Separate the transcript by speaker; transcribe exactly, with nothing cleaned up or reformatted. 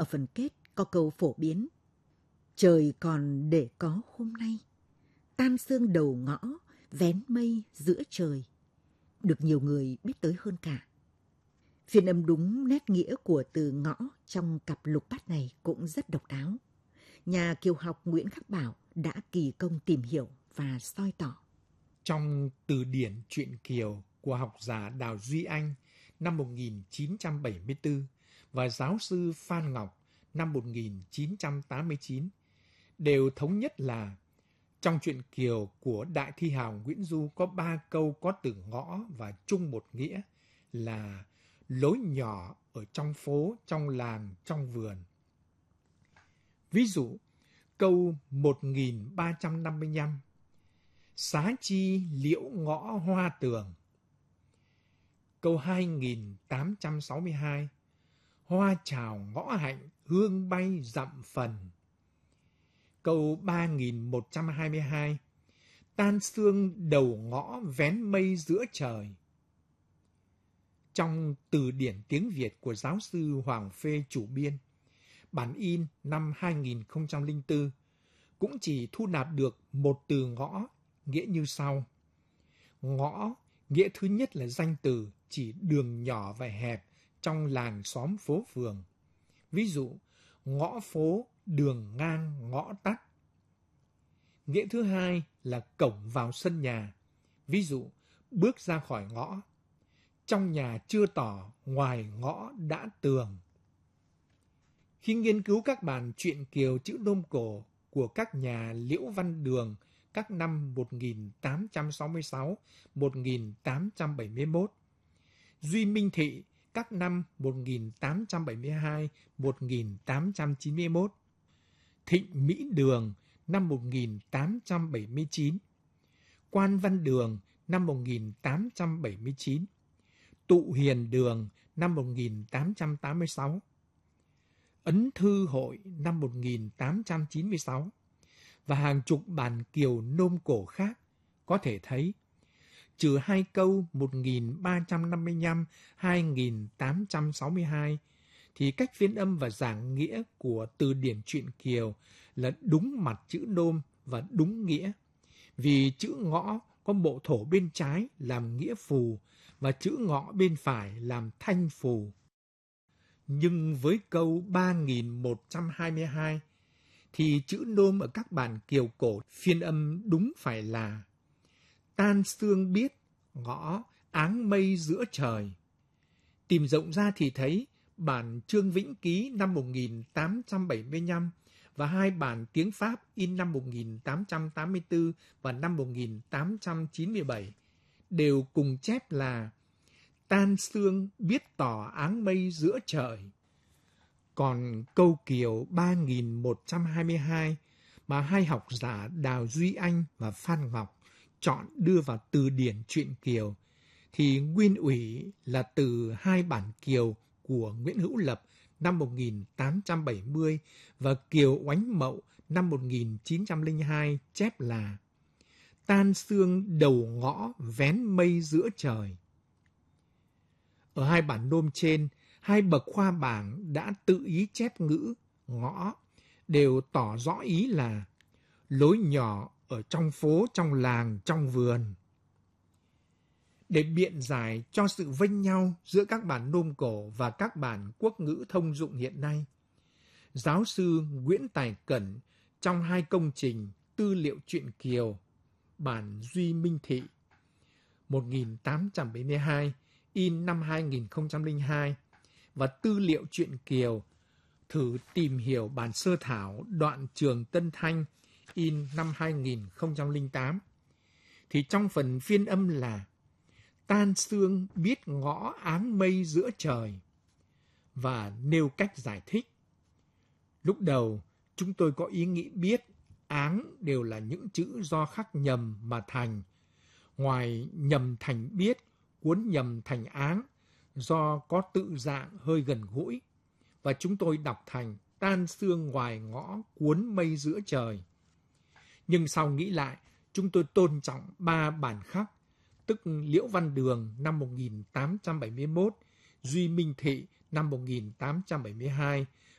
Speaker 1: phần kết có câu phổ biến: trời còn để có hôm nay, tan sương đầu ngõ, vén mây giữa trời, được nhiều người biết tới hơn cả. Phiên âm đúng nét nghĩa của từ ngõ trong cặp lục bát này cũng rất độc đáo. Nhà kiều học Nguyễn Khắc Bảo đã kỳ công tìm hiểu và soi tỏ.
Speaker 2: Trong từ điển truyện Kiều của học giả Đào Duy Anh năm một nghìn chín trăm bảy mươi tư và giáo sư Phan Ngọc năm một nghìn chín trăm tám mươi chín đều thống nhất là trong truyện Kiều của đại thi hào Nguyễn Du có ba câu có từ ngõ và chung một nghĩa là lối nhỏ ở trong phố, trong làng, trong vườn. Ví dụ, câu một nghìn ba trăm năm mươi lăm, xá chi liễu ngõ hoa tường. Câu hai nghìn tám trăm sáu mươi hai, hoa chào ngõ hạnh, hương bay dặm phần. Câu ba nghìn một trăm hai mươi hai, tan sương đầu ngõ vén mây giữa trời. Trong từ điển tiếng Việt của giáo sư Hoàng Phê chủ biên, bản in năm hai nghìn không trăm lẻ bốn, cũng chỉ thu nạp được một từ ngõ, nghĩa như sau. Ngõ, nghĩa thứ nhất là danh từ chỉ đường nhỏ và hẹp trong làng xóm phố phường. Ví dụ, ngõ phố, đường ngang, ngõ tắt. Nghĩa thứ hai là cổng vào sân nhà. Ví dụ, bước ra khỏi ngõ. Trong nhà chưa tỏ, ngoài ngõ đã tường. Khi nghiên cứu các bản truyện Kiều chữ nôm cổ của các nhà Liễu Văn Đường các năm một nghìn tám trăm sáu mươi sáu đến một nghìn tám trăm bảy mươi mốt, Duy Minh Thị các năm một nghìn tám trăm bảy mươi hai đến một nghìn tám trăm chín mươi mốt, Thịnh Mỹ Đường năm một nghìn tám trăm bảy mươi chín, Quan Văn Đường năm một nghìn tám trăm bảy mươi chín, Tụ Hiền Đường năm một nghìn tám trăm tám mươi sáu, Ấn Thư Hội năm một nghìn tám trăm chín mươi sáu và hàng chục bản Kiều nôm cổ khác. Có thể thấy, trừ hai câu một nghìn ba trăm năm mươi lăm đến hai nghìn tám trăm sáu mươi hai, thì cách phiên âm và giảng nghĩa của từ điển truyện Kiều là đúng mặt chữ nôm và đúng nghĩa, vì chữ ngõ có bộ thổ bên trái làm nghĩa phù và chữ ngọ bên phải làm thanh phù. Nhưng với câu ba nghìn một trăm hai mươi hai thì chữ nôm ở các bản Kiều cổ phiên âm đúng phải là tan sương biết ngõ áng mây giữa trời. Tìm rộng ra thì thấy bản Trương Vĩnh Ký năm một nghìn tám trăm bảy mươi lăm và hai bản tiếng Pháp in năm một nghìn tám trăm tám mươi tư và năm một nghìn tám trăm chín mươi bảy đều cùng chép là tan sương biết tỏ áng mây giữa trời. Còn câu Kiều ba nghìn một trăm hai mươi hai mà hai học giả Đào Duy Anh và Phan Ngọc chọn đưa vào từ điển truyện Kiều thì nguyên ủy là từ hai bản Kiều của Nguyễn Hữu Lập năm một nghìn tám trăm bảy mươi và Kiều Oánh Mậu năm một nghìn chín trăm lẻ hai chép là tan sương đầu ngõ vén mây giữa trời. Ở hai bản nôm trên, hai bậc khoa bảng đã tự ý chép ngữ ngõ đều tỏ rõ ý là lối nhỏ ở trong phố, trong làng, trong vườn. Để biện giải cho sự vênh nhau giữa các bản nôm cổ và các bản quốc ngữ thông dụng hiện nay, giáo sư Nguyễn Tài Cẩn trong hai công trình tư liệu truyện Kiều, bản Duy Minh Thị một nghìn tám trăm bảy mươi hai in năm hai nghìn không trăm lẻ hai và tư liệu truyện Kiều thử tìm hiểu bản sơ thảo đoạn Trường Tân Thanh in năm hai nghìn không trăm lẻ tám, thì trong phần phiên âm là tan sương biết ngõ áng mây giữa trời và nêu cách giải thích. Lúc đầu chúng tôi có ý nghĩ biết áng đều là những chữ do khắc nhầm mà thành, ngoài nhầm thành biết, cuốn nhầm thành áng do có tự dạng hơi gần gũi, và chúng tôi đọc thành tan sương ngoài ngõ cuốn mây giữa trời. Nhưng sau nghĩ lại, chúng tôi tôn trọng ba bản khắc, tức Liễu Văn Đường năm một nghìn tám trăm bảy mươi mốt, Duy Minh Thị năm một nghìn tám trăm bảy mươi hai